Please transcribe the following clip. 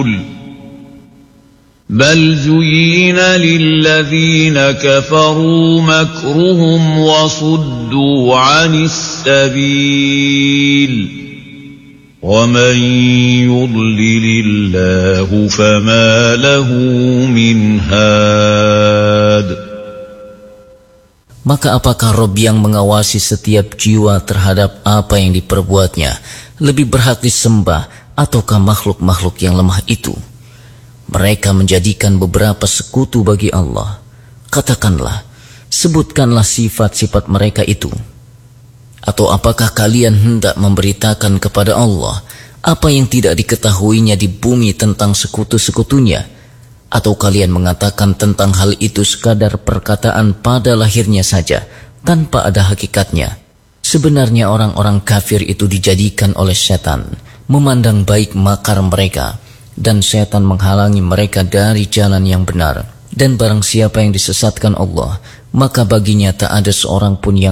بل زين للذين كفروا مكرهم وصدوا عن السبيل ومن يضلل الله فما له من هاد. Maka apakah Rabb yang mengawasi setiap jiwa terhadap apa yang diperbuatnya lebih berhak disembah ataukah makhluk-makhluk yang lemah itu? Mereka menjadikan beberapa sekutu bagi Allah. Katakanlah, sebutkanlah sifat-sifat mereka itu. Atau apakah kalian hendak memberitakan kepada Allah apa yang tidak diketahuinya di bumi tentang sekutu-sekutunya? Atau kalian mengatakan tentang hal itu sekadar perkataan pada lahirnya saja, tanpa ada hakikatnya? Sebenarnya orang-orang kafir itu dijadikan oleh setan, memandang baik makar mereka, dan setan menghalangi mereka dari jalan yang benar. Dan barang siapa yang disesatkan Allah, maka baginya tak ada seorang pun yang